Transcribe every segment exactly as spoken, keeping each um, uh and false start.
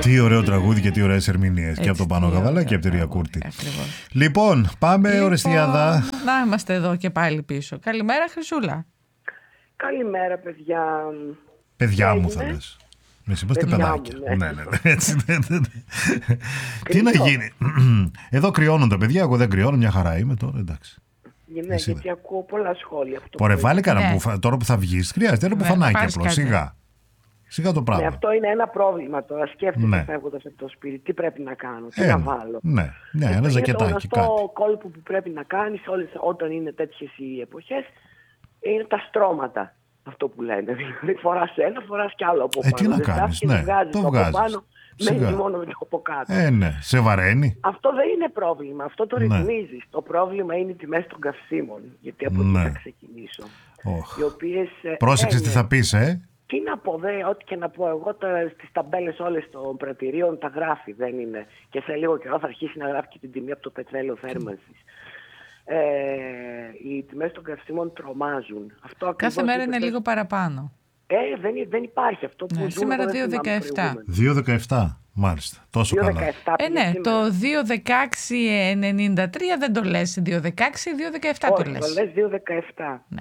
Τι ωραίο τραγούδι και τι ωραίες ερμηνείες. Και από τον Πάνο Γαβαλά και από τη Ρία Κούρτη. Λοιπόν, πάμε λοιπόν, Ορεστιάδα. Να είμαστε εδώ και πάλι πίσω. Καλημέρα, Χρυσούλα. Καλημέρα, παιδιά. Παιδιά μου θα λες. Εσύ είμαστε παιδάκια. Μου, ναι. Ναι, ναι, ναι, έτσι, ναι, ναι. Τι να γίνει. Εδώ κρυώνουν τα παιδιά, εγώ δεν κρυώνω, μια χαρά είμαι τώρα, εντάξει. Ναι, Εσύ γιατί δε. Ακούω πολλά σχόλια. Πορε, βάλε κανένα ναι. που, τώρα που θα βγεις, χρειάζεται ένα μπουφανάκι απλό, σιγά. Σιγά το πράγμα. Ναι, αυτό είναι ένα πρόβλημα τώρα. Σκέφτεσαι ναι. φεύγοντας από το σπίτι, τι πρέπει να κάνω, τι ε, να βάλω. Ναι, ναι, ένα είναι ζακετάκι. Το γνωστό κόλπο που πρέπει να κάνεις όλες, όταν είναι τέτοιες οι εποχές είναι τα στρώματα. Αυτό που λένε. Δηλαδή φοράς ένα, φοράς κι άλλο από πάνω. Ε, τι να κάνεις, ναι, το βγάζεις. Πάνω, μένει μόνο με το από κάτω. Ε, ναι, σε βαραίνει. Αυτό δεν είναι πρόβλημα, αυτό το ρυθμίζεις. Ναι. Το πρόβλημα είναι οι τιμές των καυσίμων. Γιατί από εκεί ναι. θα ξεκινήσω. Oh. Οι οποίες, πρόσεξες τι θα πεις, ε. Τι να πω, δε, ό,τι και να πω εγώ τώρα στις ταμπέλες όλες των πρατηρίων τα γράφει, δεν είναι. Και σε λίγο καιρό θα αρχίσει να γράφει και την τιμή από το πετρέλαιο θέρμανσης. Ε, οι τιμές των καυσίμων τρομάζουν. Αυτό κάθε μέρα είναι λίγο παραπάνω. Ε, δεν, δεν υπάρχει αυτό που ναι, σήμερα δύο δεκαεπτά. δύο δεκαεπτά, μάλιστα. Τόσο δύο καλά. Ε, ναι, το δύο δεκαέξι ενενήντα τρία δεν το λες δύο δεκαέξι, δύο δεκαεπτά το λες. Όχι, το λες δύο δεκαεπτά. Ναι.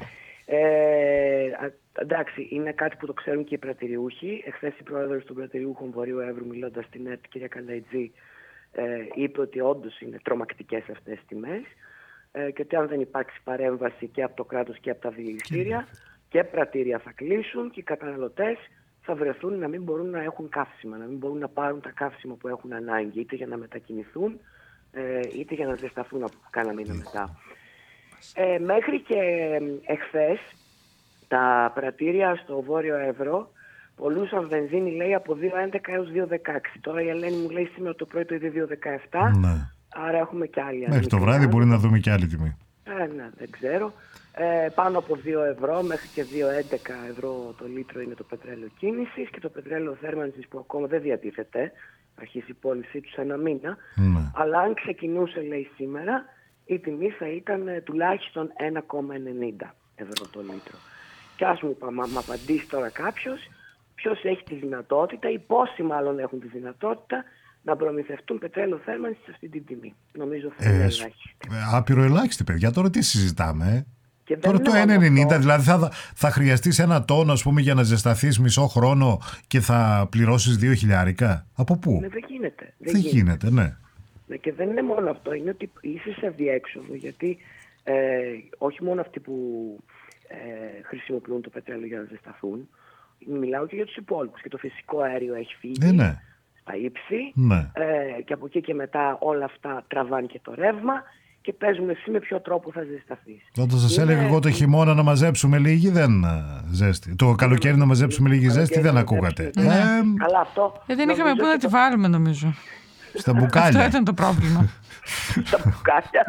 Ε, εντάξει, είναι κάτι που το ξέρουν και οι πρατηριούχοι. Εχθές η πρόεδρος των πρατηριούχων Βορείου Εύρου, μιλώντας στην ΕΡΤ, κυρία Καλαϊτζή, ε, είπε ότι όντως είναι τρομακτικές αυτές τις τιμές ε, και ότι αν δεν υπάρξει παρέμβαση και από το κράτος και από τα δηληστήρια και πρατήρια θα κλείσουν και οι καταναλωτές θα βρεθούν να μην μπορούν να έχουν καύσιμα, να μην μπορούν να πάρουν τα καύσιμα που έχουν ανάγκη, είτε για να μετακινηθούν ε, είτε για να ζεσταθούν από κάνα μήνα μετά. Ε, μέχρι και εχθές τα πρατήρια στο Βόρειο Εύρο πολλούσαν βενζίνη, λέει, από δύο έντεκα έως δύο δεκαέξι. Τώρα η Ελένη μου λέει σήμερα το πρωί το είδε δύο δεκαεπτά, ναι. Άρα έχουμε και άλλη. Μέχρι το βράδυ μπορεί να δούμε και άλλη τιμή. Ε, ναι, δεν ξέρω. Ε, πάνω από δύο ευρώ μέχρι και δύο έντεκα ευρώ το λίτρο είναι το πετρέλαιο κίνησης και το πετρέλαιο θέρμανσης που ακόμα δεν διατίθεται. Αρχίσει η πώλησή του σε ένα μήνα. Ναι. Αλλά αν ξεκινούσε, λέει, σήμερα, η τιμή θα ήταν ε, τουλάχιστον ένα κόμμα ενενήντα ευρώ το λίτρο. Και ας μου μ' απαντήσει τώρα κάποιος ποιος έχει τη δυνατότητα ή πόσοι μάλλον έχουν τη δυνατότητα να προμηθευτούν πετρέλαιο θέρμανσης σε αυτή την τιμή. Νομίζω θα είναι ε, ελάχιστη. Άπειρο ελάχιστη, παιδιά. Τώρα τι συζητάμε, ε? Και τώρα το ένα ενενήντα, δηλαδή θα, θα χρειαστείς ένα τόνο, ας πούμε, για να ζεσταθείς μισό χρόνο και θα πληρώσεις δύο χιλιάρικα. Από πού? Ναι, δεν γίνεται. Δεν, δεν γίνεται, γίνεται, ναι. ναι. Και δεν είναι μόνο αυτό, είναι ότι είσαι σε διέξοδο, γιατί ε, όχι μόνο αυτοί που ε, χρησιμοποιούν το πετρέλαιο για να ζεσταθούν, μιλάω και για τους υπόλοιπους. Και το φυσικό αέριο έχει φύγει. Ε, ναι. Στα ύψη ναι. ε, και από εκεί και μετά όλα αυτά τραβάνε και το ρεύμα και παίζουμε εσύ με ποιο τρόπο θα ζεσταθείς. Όταν σας είναι... έλεγα εγώ το χειμώνα να μαζέψουμε λίγη δεν ζέστη. Το καλοκαίρι να μαζέψουμε λίγη ζέστη δεν ακούγατε. Ναι. Ε, ε, αυτό, ε, δεν είχαμε πού να τη βάλουμε, νομίζω. Στα μπουκάλια. Αυτό ήταν το πρόβλημα. Στα μπουκάλια.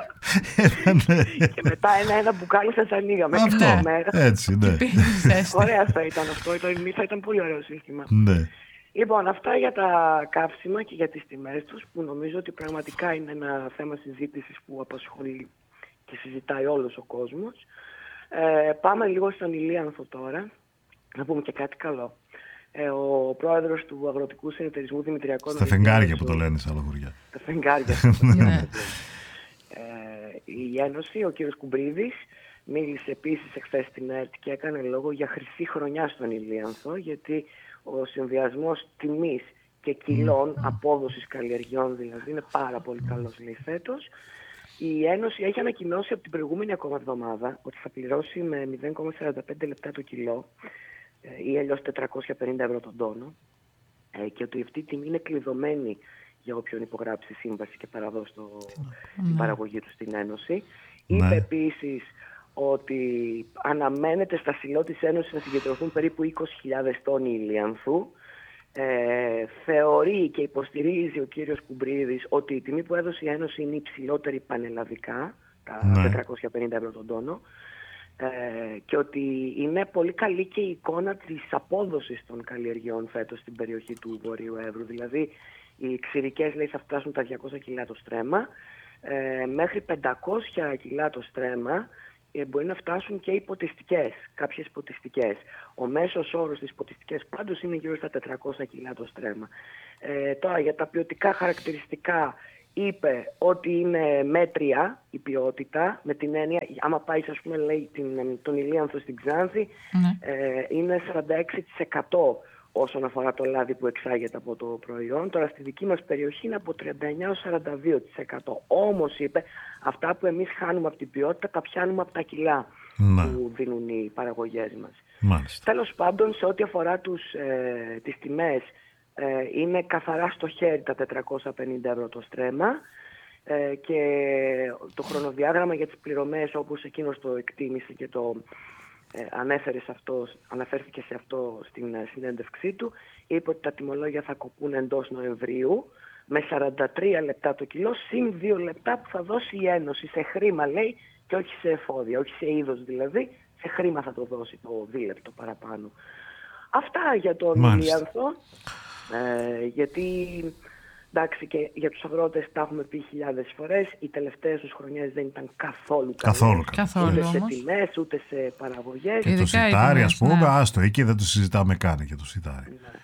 Και μετά ένα-ένα μπουκάλι σας ανοίγαμε. Αυτό, έτσι, ναι. Ωραία θα ήταν αυτό, θα ήταν πολύ ωραίο σύστημα. Ναι. Λοιπόν, αυτά για τα καύσιμα και για τις τιμές τους, που νομίζω ότι πραγματικά είναι ένα θέμα συζήτησης που απασχολεί και συζητάει όλος ο κόσμος. Ε, πάμε λίγο στον Ηλίανθο τώρα, να πούμε και κάτι καλό. Ε, ο πρόεδρος του Αγροτικού Συνεταιρισμού Δημητριακών... Στα φεγγάρια που το λένε σε άλλα χωριά. Στα φεγγάρια. ε, η Ένωση, ο κύριος Κουμπρίδης, μίλησε επίσης εχθές στην ΕΡΤ και έκανε λόγο για χρυσή χρονιά στον Ηλίανθο, γιατί ο συνδυασμός τιμής και κιλών, mm. απόδοσης καλλιεργιών δηλαδή, είναι πάρα πολύ καλός, λέει, φέτος. Η Ένωση έχει ανακοινώσει από την προηγούμενη ακόμα εβδομάδα ότι θα πληρώσει με μηδέν κόμμα σαράντα πέντε λεπτά το κιλό ή αλλιώς τετρακόσια πενήντα ευρώ τον τόνο και ότι αυτή η τιμή είναι κλειδωμένη για όποιον υπογράψει σύμβαση και παραδώσει το, mm. την παραγωγή του στην Ένωση. Mm. Είπε επίσης ότι αναμένεται στα σιλό της Ένωσης να συγκεντρωθούν περίπου είκοσι χιλιάδες τόνοι ηλιανθού. Ε, θεωρεί και υποστηρίζει ο κύριος Κουμπρίδης ότι η τιμή που έδωσε η Ένωση είναι υψηλότερη πανελλαδικά, τα ναι. τετρακόσια πενήντα ευρώ τον τόνο, ε, και ότι είναι πολύ καλή και η εικόνα της απόδοσης των καλλιεργειών φέτος στην περιοχή του Βορείου Εύρου. Δηλαδή οι ξηρικές, λέει, θα φτάσουν τα διακόσια κιλά το στρέμμα, ε, μέχρι πεντακόσια κιλά το στρέμμα και μπορεί να φτάσουν και υποτιστικές, κάποιες υποτιστικές. Ο μέσος όρος στις υποτιστικές πάντως είναι γύρω στα τετρακόσια κιλά το στρέμμα. Ε, τώρα για τα ποιοτικά χαρακτηριστικά είπε ότι είναι μέτρια η ποιότητα, με την έννοια, άμα πάει ας πούμε λέει την, τον ηλίανθο στην Ξάνθη, ναι. ε, είναι σαράντα έξι τοις εκατό όσον αφορά το λάδι που εξάγεται από το προϊόν. Τώρα στη δική μας περιοχή είναι από τριάντα εννέα έως σαράντα δύο τοις εκατό. Όμως είπε, αυτά που εμείς χάνουμε από την ποιότητα τα πιάνουμε από τα κιλά ναι. που δίνουν οι παραγωγές μας. Μάλιστα. Τέλος πάντων, σε ό,τι αφορά τους, ε, τις τιμές, ε, είναι καθαρά στο χέρι τα τετρακόσια πενήντα ευρώ το στρέμμα ε, και το χρονοδιάγραμμα για τις πληρωμές, όπως εκείνος το εκτίμησε και το Ε, ανέφερε σε αυτό, αναφέρθηκε σε αυτό στην ε, συνέντευξή του, είπε ότι τα τιμολόγια θα κοπούν εντός Νοεμβρίου με σαράντα τρία λεπτά το κιλό συν δύο λεπτά που θα δώσει η Ένωση σε χρήμα, λέει, και όχι σε εφόδια, όχι σε είδος δηλαδή, σε χρήμα θα το δώσει το δίλεπτο παραπάνω. Αυτά για τον ηλίανθο, ε, γιατί εντάξει, και για τους αγρότες τα έχουμε πει χιλιάδες φορές. Οι τελευταίες τους χρονιές δεν ήταν καθόλου καθόλου καθόλου ούτε όμως. σε τιμές, ούτε σε παραγωγές. Και το σιτάρι, ας πούμε, ναι. άστο, εκεί δεν το συζητάμε καν για το σιτάρι. Ναι.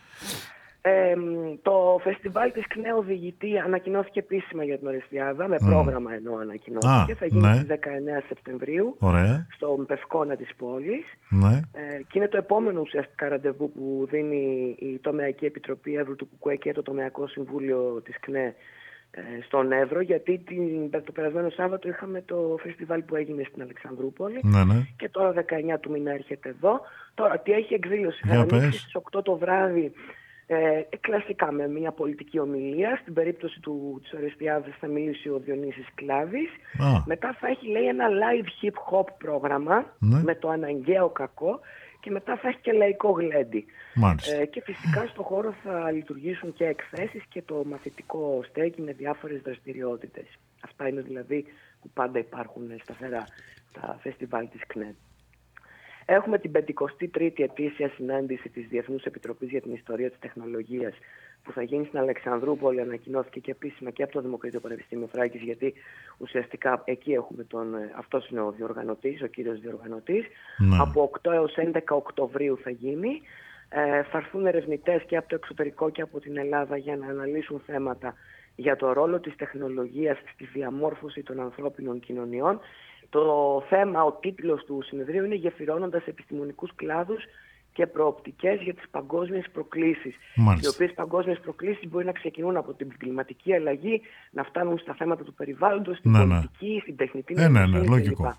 Ε, το φεστιβάλ της ΚΝΕ Οδηγητή ανακοινώθηκε επίσημα για την Ορεστιάδα, με πρόγραμμα ενώ ανακοινώθηκε. Α, θα γίνει ναι. στις δεκαεννέα Σεπτεμβρίου. Ωραία. Στον Πευκόνα της πόλης. Ναι. Ε, και είναι το επόμενο ουσιαστικά ραντεβού που δίνει η Τομεακή Επιτροπή Εύρου του ΚΚΕ και το Τομεακό Συμβούλιο της ΚΝΕ ε, στον Εύρο, γιατί την, το περασμένο Σάββατο είχαμε το φεστιβάλ που έγινε στην Αλεξανδρούπολη. Ναι, ναι. Και τώρα δεκαεννέα του μήνα έρχεται εδώ. Τώρα τι έχει εκδήλωση, θα ανοίξει στις οκτώ το βράδυ. Ε, κλασικά με μια πολιτική ομιλία. Στην περίπτωση του, της Ορεστιάδας θα μιλήσει ο Διονύσης Κλάβης. Α. Μετά θα έχει, λέει, ένα live hip hop πρόγραμμα, ναι. με το αναγκαίο κακό, και μετά θα έχει και λαϊκό γλέντι. Ε, και φυσικά στο χώρο θα λειτουργήσουν και εκθέσεις και το μαθητικό στέκι με διάφορες δραστηριότητες. Αυτά είναι δηλαδή που πάντα υπάρχουν σταθερά τα φεστιβάλ της ΚΝΕ. Έχουμε την πενηκοστή τρίτη ετήσια συνάντηση της Διεθνούς Επιτροπής για την Ιστορία της Τεχνολογίας που θα γίνει στην Αλεξανδρούπολη, ανακοινώθηκε και επίσημα και από το Δημοκρατικό Πανεπιστήμιο Θράκης, γιατί ουσιαστικά εκεί έχουμε τον, αυτός είναι ο διοργανωτής, ο κύριος διοργανωτής. Ναι. Από οκτώ έως έντεκα Οκτωβρίου θα γίνει. Ε, θα έρθουν ερευνητές και από το εξωτερικό και από την Ελλάδα για να αναλύσουν θέματα για το ρόλο της τεχνολογίας στη διαμόρφωση των ανθρώπινων κοινωνιών. Το θέμα, ο τίτλος του συνεδρίου είναι «Γεφυρώνοντας επιστημονικούς κλάδους και προοπτικές για τις παγκόσμιες προκλήσεις». Μάλιστα. Οι οποίες παγκόσμιες προκλήσεις μπορεί να ξεκινούν από την κλιματική αλλαγή, να φτάνουν στα θέματα του περιβάλλοντος, στην ναι, πολιτική, ναι. στην τεχνητή νοημοσύνη ναι, ναι, λογικό.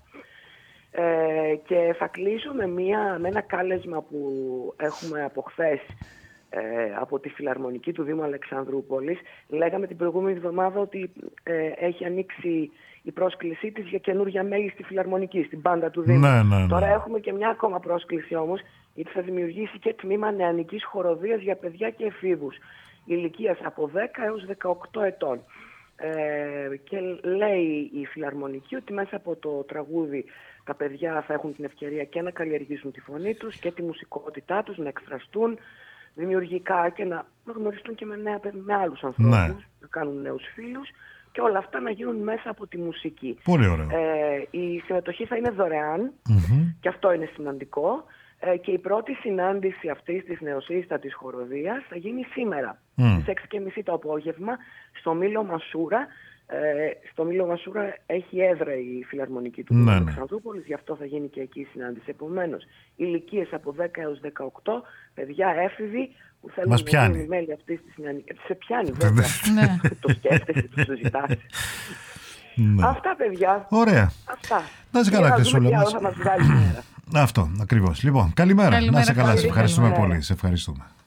Ε, και θα κλείσω με, μια, με ένα κάλεσμα που έχουμε από χθες ε, από τη Φιλαρμονική του Δήμου Αλεξανδρούπολης. Λέγαμε την προηγούμενη εβδομάδα ότι ε, έχει ανοίξει η πρόσκλησή της για καινούργια μέλη στη Φιλαρμονική, στην μπάντα του Δήμου. Ναι, ναι, ναι. Τώρα έχουμε και μια ακόμα πρόσκληση όμως, γιατί θα δημιουργήσει και τμήμα νεανικής χοροδίας για παιδιά και εφήβους ηλικίας από δέκα έως δεκαοκτώ ετών. Ε, και λέει η Φιλαρμονική ότι μέσα από το τραγούδι τα παιδιά θα έχουν την ευκαιρία και να καλλιεργήσουν τη φωνή τους και τη μουσικότητά τους, να εκφραστούν δημιουργικά και να γνωριστούν και με, νέα, με άλλους ανθρώπους, ναι. να κάνουν νέους φίλους. Και όλα αυτά να γίνουν μέσα από τη μουσική. Πολύ ωραίο. Ε, η συμμετοχή θα είναι δωρεάν, mm-hmm. και αυτό είναι σημαντικό. Ε, και η πρώτη συνάντηση αυτής της νεοσύστατης χοροδίας θα γίνει σήμερα, mm. στις έξι και μισή το απόγευμα, στο Μήλο Μασούρα. Ε, στο Μήλο Μασούρα έχει έδρα η Φιλαρμονική του Δήμου Αλεξανδρούπολης, γι' αυτό θα γίνει και εκεί η συνάντηση. Επομένως, ηλικίες από δέκα έως δεκαοκτώ, παιδιά έφηβοι, που θέλουν μας να γίνουν μέλη αυτής της νεανικής. Σε πιάνει βέβαια. Το σκέφτεσαι, το συζητάς. Ναι. Αυτά, παιδιά. Ωραία. Αυτά. Να είσαι καλά, Χρυσούλα μας. Θα μας βγάλει μέρα. Αυτό, ακριβώς. Λοιπόν, καλημέρα. καλημέρα. Να είσαι καλά, σε ευχαριστούμε καλημέρα. πολύ. Σε ευχαριστούμε.